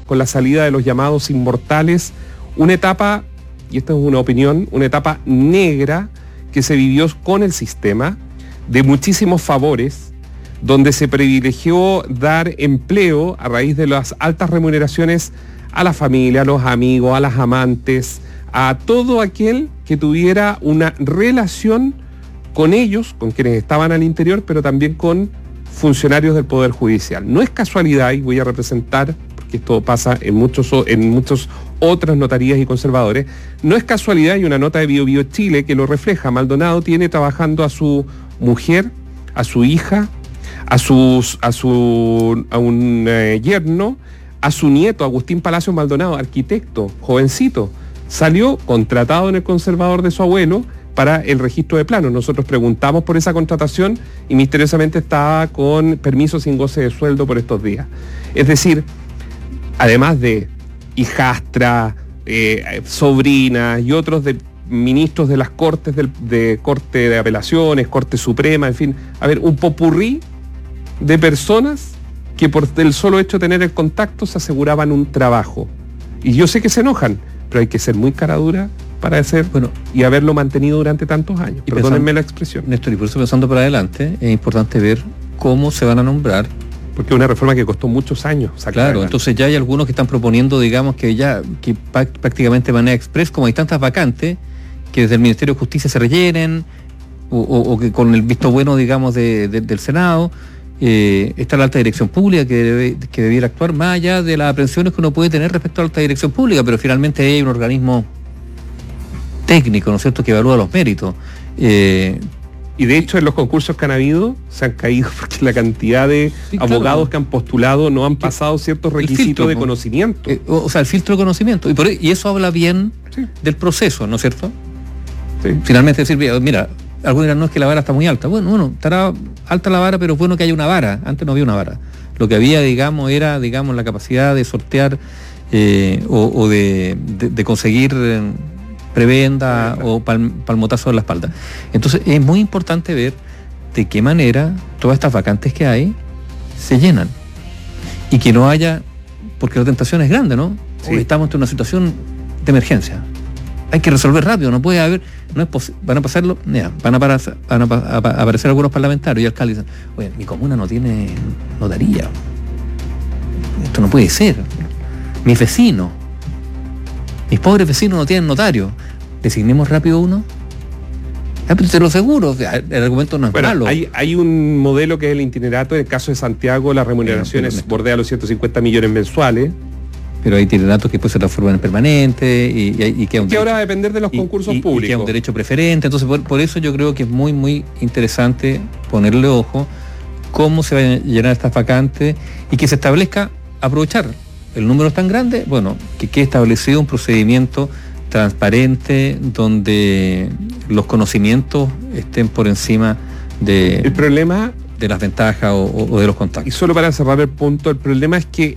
con la salida de los llamados inmortales, una etapa, y esta es una opinión, una etapa negra que se vivió con el sistema, de muchísimos favores, donde se privilegió dar empleo a raíz de las altas remuneraciones a la familia, a los amigos, a las amantes, a todo aquel que tuviera una relación con ellos, con quienes estaban al interior, pero también con funcionarios del Poder Judicial. No es casualidad, y voy a representar, porque esto pasa en muchos otras notarías y conservadores, no es casualidad, hay una nota de Bio Bio Chile que lo refleja. Maldonado tiene trabajando a su mujer, a su hija, a un yerno, a su nieto, Agustín Palacios Maldonado, arquitecto, jovencito, salió contratado en el conservador de su abuelo para el registro de planos. Nosotros preguntamos por esa contratación y misteriosamente estaba con permiso sin goce de sueldo por estos días. Es decir, además de hijastra, sobrinas y otros de ministros de las cortes, de Corte de Apelaciones, Corte Suprema, en fin, a ver, un popurrí de personas que por el solo hecho de tener el contacto se aseguraban un trabajo. Y yo sé que se enojan, pero hay que ser muy cara dura para hacer, y haberlo mantenido durante tantos años. Perdónenme la expresión. Néstor, y por eso, pensando para adelante, es importante ver cómo se van a nombrar. Porque es una reforma que costó muchos años sacar. Claro, entonces ya hay algunos que están proponiendo, digamos, que prácticamente de manera express, como hay tantas vacantes, que desde el Ministerio de Justicia se rellenen, o que con el visto bueno, digamos, del Senado. Está la alta dirección pública que debiera actuar más allá de las aprensiones que uno puede tener respecto a la alta dirección pública, pero finalmente hay un organismo técnico, ¿no es cierto?, que evalúa los méritos. Y de hecho en los concursos que han habido se han caído porque la cantidad de abogados que han postulado no han pasado ciertos requisitos de conocimiento. O sea, el filtro de conocimiento. Y eso habla bien del proceso, ¿no es cierto? Sí. Finalmente decir, mira, algunos dirán, no, es que la vara está muy alta. Bueno, estará alta la vara, pero es bueno que haya una vara. Antes no había una vara. Lo que había, digamos, era, la capacidad de sortear o de conseguir prebenda o palmotazo en la espalda. Entonces es muy importante ver de qué manera todas estas vacantes que hay se llenan. Y que no haya, porque la tentación es grande, ¿no? Sí. Hoy estamos ante una situación de emergencia. Hay que resolver rápido, no puede haber, no es van a pasarlo, van a aparecer algunos parlamentarios y alcaldes y dicen, oye, mi comuna no tiene notaría. Esto no puede ser. Mis vecinos, mis pobres vecinos no tienen notario. Designemos rápido uno. Pero te lo aseguro, el argumento no es malo. Hay un modelo que es el itinerato. En el caso de Santiago, las remuneraciones bordean los 150 millones mensuales. Pero hay itineratos que después se transforman en permanentes y que ahora va a depender de los concursos públicos. Y que es un derecho preferente. Entonces, por eso yo creo que es muy, muy interesante ponerle ojo cómo se van a llenar estas vacantes y que se establezca, aprovechar el número es tan grande, que quede establecido un procedimiento transparente donde los conocimientes estén por encima el problema de las ventajas o de los contactos. Y solo para cerrar el punto, el problema es que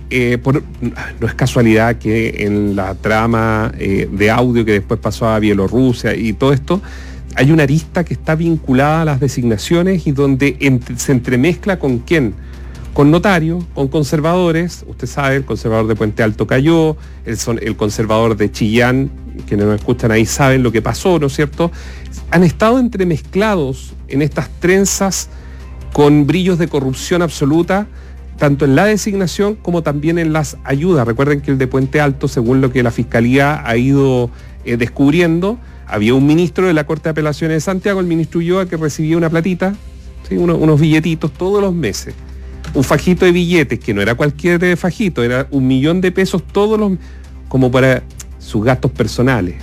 no es casualidad que en la trama de audio que después pasó a Bielorrusia y todo esto, hay una arista que está vinculada a las designaciones y donde se entremezcla con quién. Con notarios, con conservadores. Usted sabe, el conservador de Puente Alto cayó, el conservador de Chillán, quienes nos escuchan ahí saben lo que pasó, ¿no es cierto? Han estado entremezclados en estas trenzas con brillos de corrupción absoluta, tanto en la designación como también en las ayudas. Recuerden que el de Puente Alto, según lo que la Fiscalía ha ido descubriendo, había un ministro de la Corte de Apelaciones de Santiago, el ministro Ulloa, que recibía una platita, ¿sí? unos billetitos todos los meses. Un fajito de billetes, que no era cualquier fajito, era 1 millón de pesos todos los, como para sus gastos personales.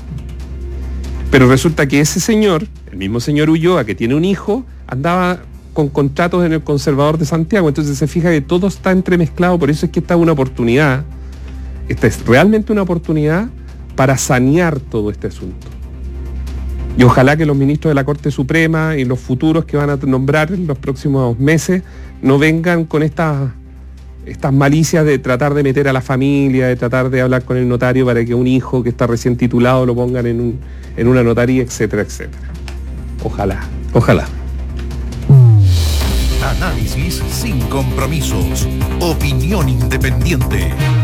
Pero resulta que ese señor, el mismo señor Ulloa, que tiene un hijo, andaba con contratos en el Conservador de Santiago. Entonces se fija que todo está entremezclado. Por eso es que esta es una oportunidad, esta es realmente una oportunidad para sanear todo este asunto. Y ojalá que los ministros de la Corte Suprema y los futuros que van a nombrar en los próximos meses no vengan con estas malicias de tratar de meter a la familia, de tratar de hablar con el notario para que un hijo que está recién titulado lo pongan en una notaría, etcétera, etcétera. Ojalá. Análisis sin compromisos. Opinión independiente.